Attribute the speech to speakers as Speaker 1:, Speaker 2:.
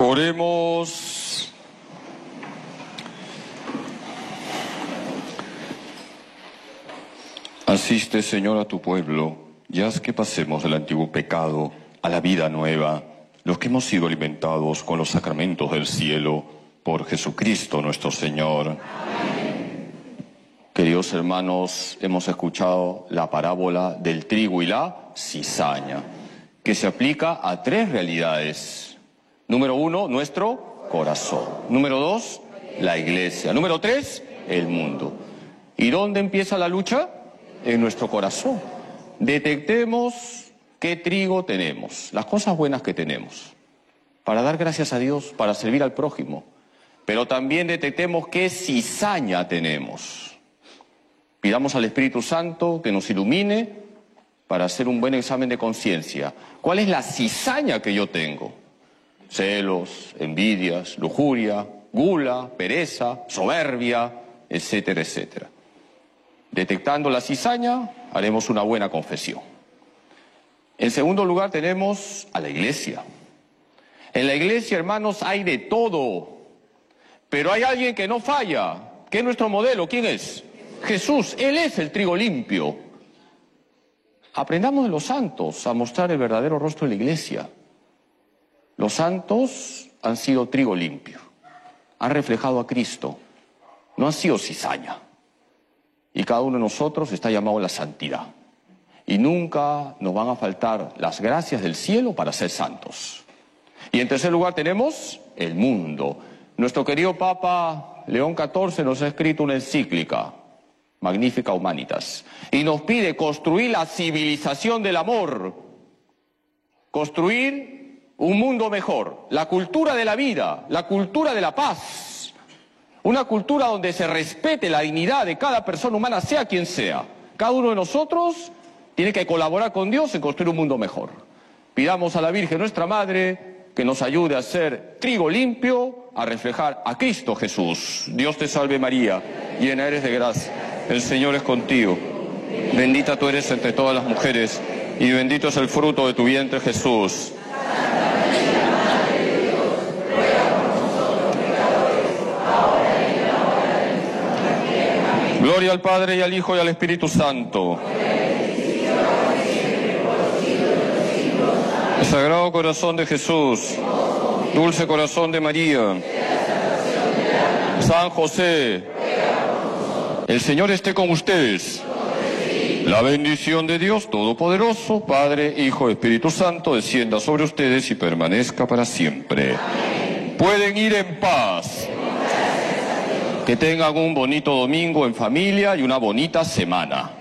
Speaker 1: Oremos. Asiste, Señor, a tu pueblo, y haz que pasemos del antiguo pecado a la vida nueva, los que hemos sido alimentados con los sacramentos del cielo, por Jesucristo nuestro Señor. Amén. Queridos hermanos, hemos escuchado la parábola del trigo y la cizaña, que se aplica a tres realidades. Número 1, nuestro corazón. Número 2, la iglesia. Número 3, el mundo. ¿Y dónde empieza la lucha? En nuestro corazón. Detectemos qué trigo tenemos, las cosas buenas que tenemos, para dar gracias a Dios, para servir al prójimo. Pero también detectemos qué cizaña tenemos. Pidamos al Espíritu Santo que nos ilumine para hacer un buen examen de conciencia. ¿Cuál es la cizaña que yo tengo? Celos, envidias, lujuria, gula, pereza, soberbia, etcétera, etcétera. Detectando la cizaña, haremos una buena confesión. En segundo lugar tenemos a la iglesia. En la iglesia, hermanos, hay de todo, pero hay alguien que no falla, que es nuestro modelo. ¿Quién es? Jesús. Él es el trigo limpio. Aprendamos de los santos a mostrar el verdadero rostro de la iglesia. Los santos han sido trigo limpio, han reflejado a Cristo, no han sido cizaña. Y cada uno de nosotros está llamado a la santidad. Y nunca nos van a faltar las gracias del cielo para ser santos. Y en tercer lugar tenemos el mundo. Nuestro querido Papa León XIV nos ha escrito una encíclica, Magnificat Humanitas, y nos pide construir la civilización del amor, construir un mundo mejor, la cultura de la vida, la cultura de la paz, una cultura donde se respete la dignidad de cada persona humana, sea quien sea. Cada uno de nosotros tiene que colaborar con Dios en construir un mundo mejor. Pidamos a la Virgen, nuestra Madre, que nos ayude a ser trigo limpio, a reflejar a Cristo Jesús. Dios te salve María, llena eres de gracia, el Señor es contigo. Bendita tú eres entre todas las mujeres, y bendito es el fruto de tu vientre, Jesús. Gloria al Padre, y al Hijo, y al Espíritu Santo. El Sagrado Corazón de Jesús, Dulce Corazón de María, San José, el Señor esté con ustedes. La bendición de Dios Todopoderoso, Padre, Hijo, Espíritu Santo, descienda sobre ustedes y permanezca para siempre. Pueden ir en paz. Que tengan un bonito domingo en familia y una bonita semana.